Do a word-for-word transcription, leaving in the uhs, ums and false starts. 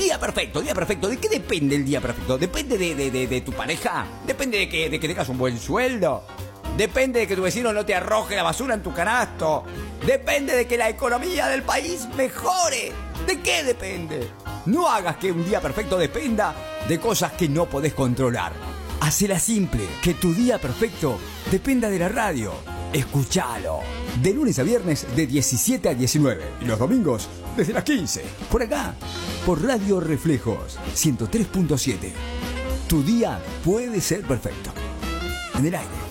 Día perfecto, día perfecto. ¿De qué depende el día perfecto? ¿Depende de, de, de, de tu pareja? ¿Depende de que, de que tengas un buen sueldo? ¿Depende de que tu vecino no te arroje la basura en tu canasto? ¿Depende de que la economía del país mejore? ¿De qué depende? No hagas que un día perfecto dependa de cosas que no podés controlar. Hacela simple, que tu día perfecto dependa de la radio. Escuchalo. De lunes a viernes de diecisiete a diecinueve. Y los domingos desde las quince. Por acá, por Radio Reflejos ciento tres punto siete. Tu día puede ser perfecto. En el aire.